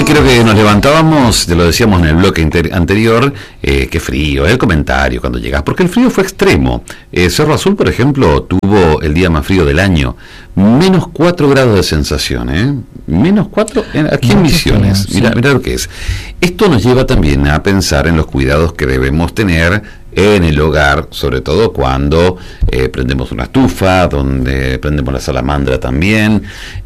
creo que nos levantábamos, te lo decíamos en el bloque anterior, qué frío, el comentario cuando llegas, porque el frío fue extremo. Cerro Azul, por ejemplo, tuvo el día más frío del año, menos 4 grados de sensación, menos 4 aquí en Misiones. Mira lo que es. Esto nos lleva también a pensar en los cuidados que debemos tener en el hogar, sobre todo cuando prendemos una estufa, donde prendemos la salamandra también,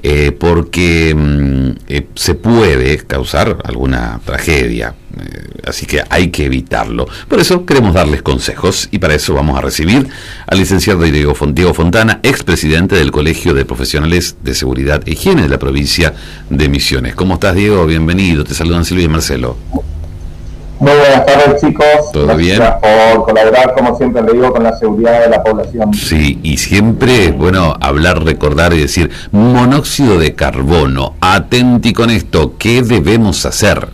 porque se puede causar alguna tragedia, así que hay que evitarlo. Por eso queremos darles consejos, y para eso vamos a recibir al licenciado Diego Fontana, expresidente del Colegio de Profesionales de Seguridad e Higiene de la provincia de Misiones. ¿Cómo estás, Diego? Bienvenido, te saludan Silvia y Marcelo. Muy buenas tardes, chicos. ¿Todo bien? Gracias por colaborar, como siempre le digo, con la seguridad de la población. Sí, y siempre es bueno hablar, recordar y decir, monóxido de carbono, atenti con esto, ¿qué debemos hacer?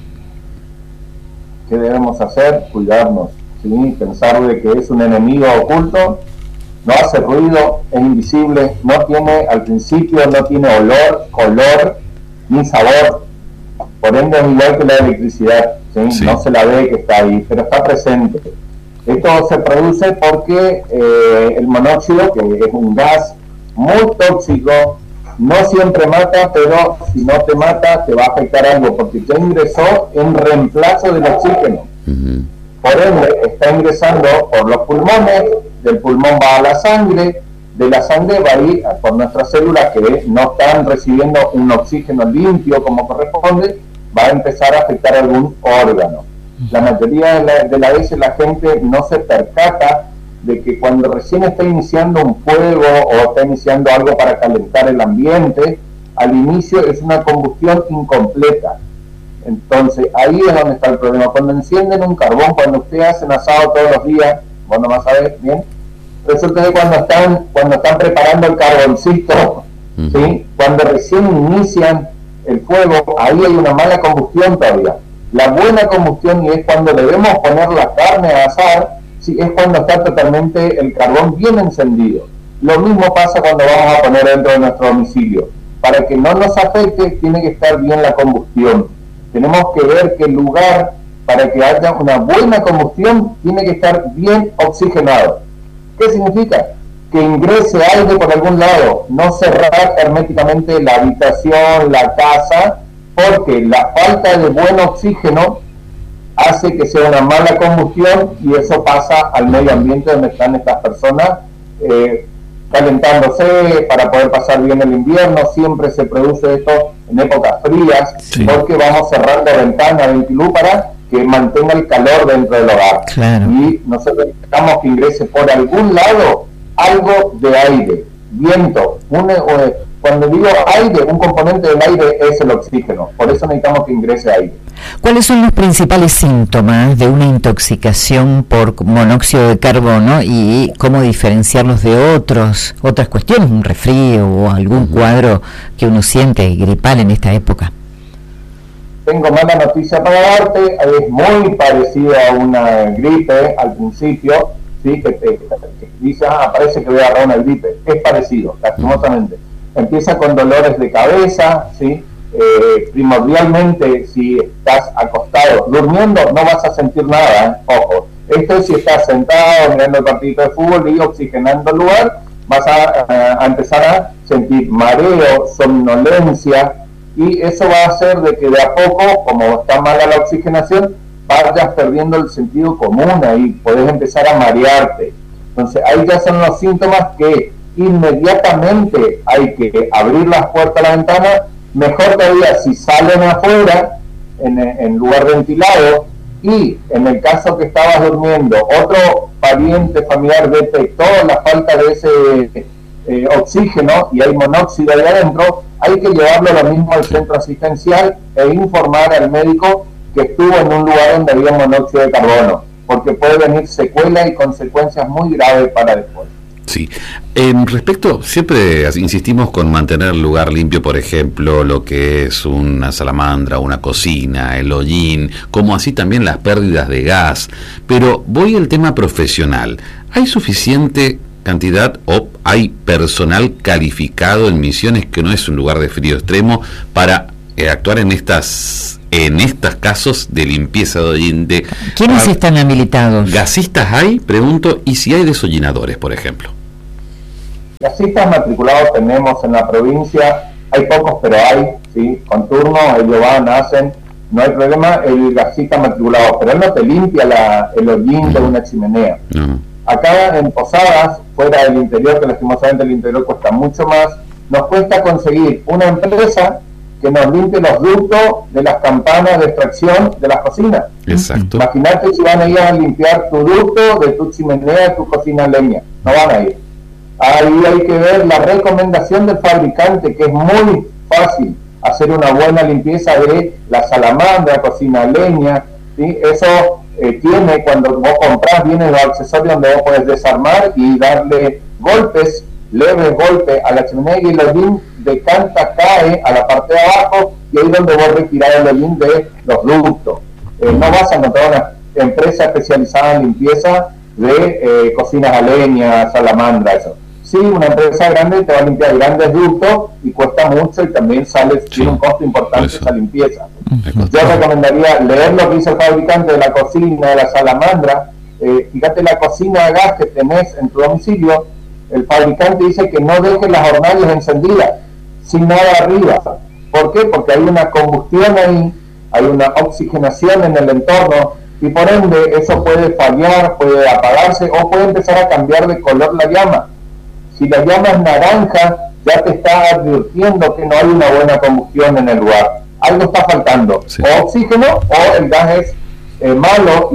¿Qué debemos hacer? Cuidarnos, ¿sí? Pensar de que es un enemigo oculto, no hace ruido, es invisible, no tiene, al principio no tiene olor, color, ni sabor, por ende es igual que la electricidad. ¿Sí? Sí. No se la ve que está ahí, pero está presente. Esto se produce porque el monóxido, que es un gas muy tóxico, no siempre mata, pero si no te mata, te va a afectar algo, porque ya ingresó en reemplazo del oxígeno. Uh-huh. Por ende, está ingresando por los pulmones, del pulmón va a la sangre, de la sangre va a ir por nuestras células que no están recibiendo un oxígeno limpio como corresponde, va a empezar a afectar algún órgano. La mayoría de las veces la gente no se percata de que cuando recién está iniciando un fuego o está iniciando algo para calentar el ambiente, al inicio es una combustión incompleta. Entonces ahí es donde está el problema. Cuando encienden un carbón, cuando ustedes hacen asado todos los días, vos nomás sabés, bien, resulta que cuando están preparando el carboncito, ¿sí? Cuando recién inician el fuego, ahí hay una mala combustión todavía. La buena combustión, y es cuando debemos poner la carne a asar, sí, es cuando está totalmente el carbón bien encendido. Lo mismo pasa cuando vamos a poner dentro de nuestro domicilio. Para que no nos afecte, tiene que estar bien la combustión. Tenemos que ver que el lugar, para que haya una buena combustión, tiene que estar bien oxigenado. ¿Qué significa? Que ingrese aire por algún lado, no cerrar herméticamente la habitación, la casa, porque la falta de buen oxígeno hace que sea una mala combustión y eso pasa al medio ambiente donde están estas personas calentándose para poder pasar bien el invierno. Siempre se produce esto en épocas frías, sí, porque vamos cerrando ventanas, ventilú para que mantenga el calor dentro del hogar. Claro. Y nosotros necesitamos que ingrese por algún lado algo de aire, viento. Cuando digo aire, un componente del aire es el oxígeno, por eso necesitamos que ingrese aire. ¿Cuáles son los principales síntomas de una intoxicación por monóxido de carbono y cómo diferenciarlos de otras cuestiones, un resfrío o algún cuadro que uno siente gripal en esta época? Tengo mala noticia para darte, es muy parecido a una gripe al principio, ¿sí? que dice, parece que voy a agarrar una gripe, es parecido, lastimosamente. Empieza con dolores de cabeza, ¿sí? Primordialmente si estás acostado, durmiendo no vas a sentir nada, ojo. Esto es si estás sentado mirando el partidito de fútbol y oxigenando el lugar, vas a empezar a sentir mareo, somnolencia, y eso va a hacer de que de a poco, como está mala la oxigenación, vayas perdiendo el sentido común ahí, podés empezar a marearte. Entonces ahí ya son los síntomas que inmediatamente hay que abrir las puertas a la ventana, mejor todavía si salen afuera, en lugar ventilado, y en el caso que estabas durmiendo, otro pariente familiar detectó la falta de ese oxígeno y hay monóxido ahí adentro, hay que llevarlo lo mismo al centro asistencial e informar al médico que estuvo en un lugar donde había monóxido de carbono, porque puede venir secuelas y consecuencias muy graves para después. Sí. Respecto, siempre insistimos con mantener el lugar limpio, por ejemplo, lo que es una salamandra, una cocina, el hollín, como así también las pérdidas de gas. Pero voy al tema profesional. ¿Hay suficiente cantidad o hay personal calificado en Misiones, que no es un lugar de frío extremo, para actuar en estas en estos casos de limpieza de hollín. ¿Quiénes están habilitados? ¿Gasistas hay? Pregunto, y si hay desollinadores, por ejemplo. Gasistas matriculados tenemos en la provincia, hay pocos, pero hay, ¿sí? Con turno, ellos van, hacen, no hay problema, el gasista matriculado, pero él no te limpia el hollín de una chimenea. Acá en Posadas, fuera del interior, que lastimosamente el interior cuesta mucho más, nos cuesta conseguir una empresa que nos limpie los ductos de las campanas de extracción de las cocinas. Exacto. Imagínate si van a ir a limpiar tu ducto de tu chimenea, de tu cocina leña. No van a ir. Ahí hay que ver la recomendación del fabricante, que es muy fácil hacer una buena limpieza de la salamandra, cocina leña, ¿sí? Eso tiene, cuando vos comprás, vienen los accesorios donde vos podés desarmar y darle golpes, leves golpes a la chimenea, y el hollín decanta, cae a la parte de abajo, y ahí es donde vos retirás el hollín de los ductos. No vas a encontrar una empresa especializada en limpieza de cocinas a leña, salamandra, eso. Sí, una empresa grande te va a limpiar grandes ductos y cuesta mucho, y también tiene un costo importante esa limpieza. Yo recomendaría leer lo que dice el fabricante de la cocina, de la salamandra. Fíjate la cocina a gas que tenés en tu domicilio, el fabricante dice que no dejes las hornallas encendidas, sin nada arriba. ¿Por qué? Porque hay una combustión ahí, hay una oxigenación en el entorno, y por ende eso puede fallar, puede apagarse, o puede empezar a cambiar de color la llama. Si la llama es naranja, ya te está advirtiendo que no hay una buena combustión en el lugar. Algo está faltando. Sí. O oxígeno, o el gas es malo, y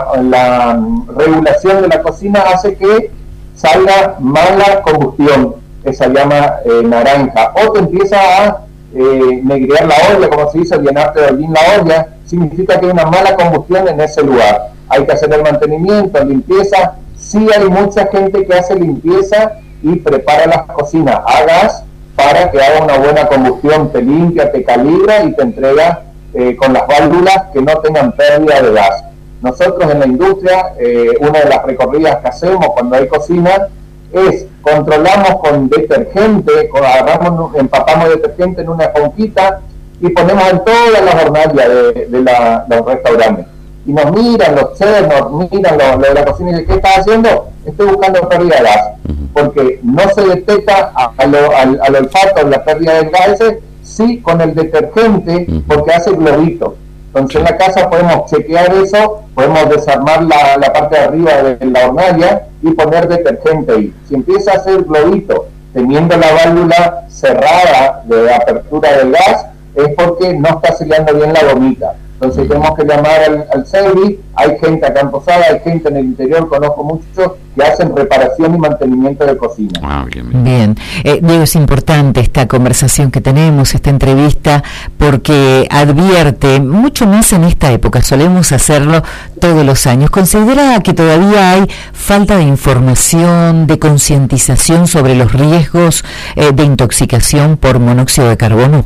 la regulación de la cocina hace que salga mala combustión, esa llama naranja. O te empieza a negrear la olla, como se dice, llenarte de hollín la olla, significa que hay una mala combustión en ese lugar. Hay que hacer el mantenimiento, limpieza. Sí, hay mucha gente que hace limpieza y prepara las cocinas a gas para que haga una buena combustión, te limpia, te calibra y te entrega con las válvulas que no tengan pérdida de gas. Nosotros en la industria, una de las recorridas que hacemos cuando hay cocina es controlamos con detergente, empapamos detergente en una esponjita y ponemos en todas las hornallas de los restaurantes. Y nos miran los chefs, nos miran los de la cocina y dicen, ¿qué estás haciendo? Estoy buscando pérdida de gas, porque no se detecta al olfato la pérdida del gas, sí con el detergente, porque hace globito. Entonces en la casa podemos chequear eso, podemos desarmar la parte de arriba de la hornalla y poner detergente ahí. Si empieza a hacer globito, teniendo la válvula cerrada de apertura del gas, es porque no está sellando bien la gomita. Entonces tenemos que llamar al service. Hay gente acá en Posada, hay gente en el interior, conozco muchos que hacen reparación y mantenimiento de cocina. Bien. Diego, es importante esta conversación que tenemos, esta entrevista, porque advierte, mucho más en esta época, solemos hacerlo todos los años. ¿Considera que todavía hay falta de información, de concientización sobre los riesgos de intoxicación por monóxido de carbono?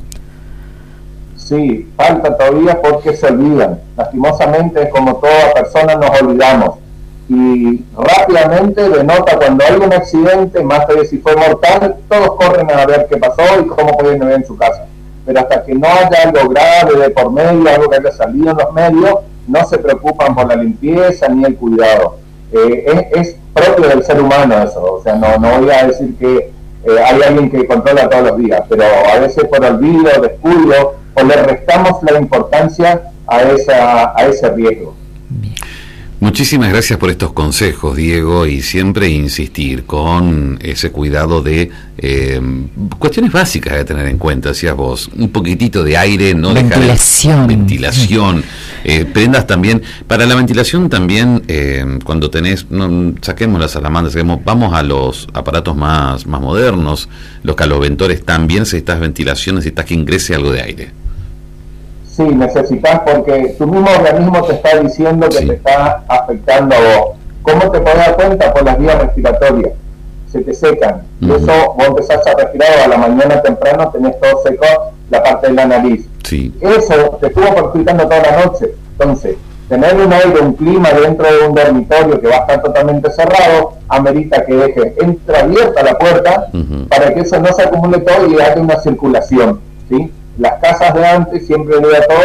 Sí, falta todavía porque se olvidan. Lastimosamente, como toda persona, nos olvidamos. Y rápidamente denota cuando hay un accidente, más allá de si fue mortal, todos corren a ver qué pasó y cómo pueden vivir en su casa. Pero hasta que no haya algo grave de por medio, algo que haya salido en los medios, no se preocupan por la limpieza ni el cuidado. Es propio del ser humano eso. O sea, no voy a decir que hay alguien que controla todos los días, pero a veces por olvido, descuido, o le restamos la importancia a ese riesgo. Muchísimas gracias por estos consejos, Diego, y siempre insistir con ese cuidado de cuestiones básicas de tener en cuenta, decías vos, un poquitito de aire, no ventilación. Ventilación, prendas también, para la ventilación también, cuando tenés, saquemos las salamandras, vamos a los aparatos más modernos, los caloventores, también necesitas ventilación, necesitas que ingrese algo de aire. Sí, necesitas, porque tu mismo organismo te está diciendo que te está afectando a vos. ¿Cómo te podés dar cuenta? Por las vías respiratorias. Se te secan. Y eso vos empezás a respirar a la mañana temprano, tenés todo seco, la parte de la nariz. Sí. Eso te estuvo perjudicando toda la noche. Entonces, tener un aire, un clima dentro de un dormitorio que va a estar totalmente cerrado, amerita que deje entreabierta la puerta para que eso no se acumule todo y haya una circulación, ¿sí? Las casas de antes siempre había todo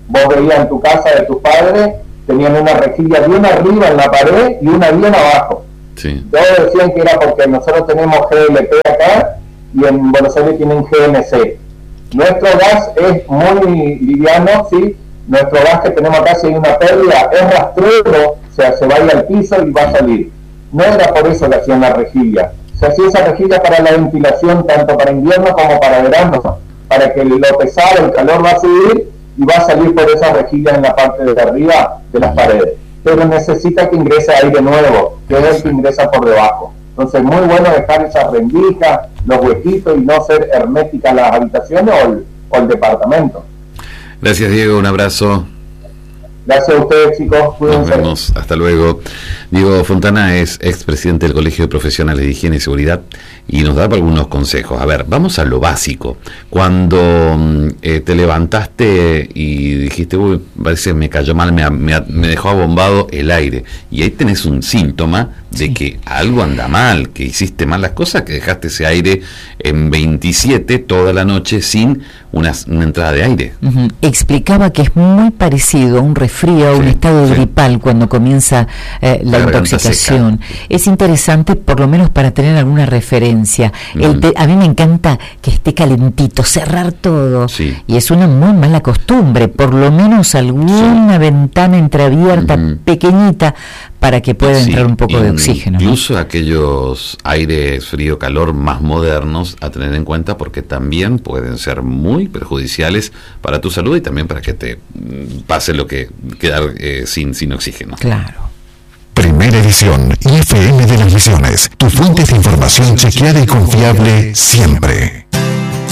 Vos veías en tu casa de tus padres, tenían una rejilla bien arriba en la pared y una bien abajo. Sí. Todos decían que era porque nosotros tenemos GLP acá y en Buenos Aires tienen GNC. Nuestro gas es muy liviano, ¿sí? Nuestro gas que tenemos acá, si hay una pérdida, es rastrero, o sea, se va a ir al piso y va a salir. No era por eso que hacían la rejilla. Se hacía esa rejilla para la ventilación, tanto para invierno como para verano, para que lo pesado, el calor va a subir y va a salir por esa rejilla en la parte de arriba de las paredes. Pero necesita que ingrese aire nuevo, que es el que ingresa por debajo. Entonces, muy bueno dejar esas rendijas, los huequitos y no ser herméticas las habitaciones o el departamento. Gracias, Diego, un abrazo. Gracias a ustedes, chicos. Cuídense. Nos vemos, hasta luego. Diego Fontana es expresidente del Colegio de Profesionales de Higiene y Seguridad y nos da algunos consejos. A ver, vamos a lo básico. Cuando te levantaste y dijiste, uy, parece que me cayó mal, me dejó abombado el aire, y ahí tenés un síntoma de que algo anda mal, que hiciste mal las cosas, que dejaste ese aire en 27 toda la noche sin una entrada de aire. Explicaba que es muy parecido a un resfrío, a un estado gripal cuando comienza la intoxicación. Es interesante, por lo menos para tener alguna referencia. A mí me encanta que esté calentito, cerrar todo, y es una muy mala costumbre, por lo menos alguna ventana entreabierta pequeñita para que pueda entrar un poco de oxígeno. Incluso aquellos aires frío-calor más modernos a tener en cuenta, porque también pueden ser muy perjudiciales para tu salud y también para que te pase lo que quedar sin oxígeno. Claro. Primera edición, IFM de las Misiones, tu fuente de información chequeada y confiable siempre.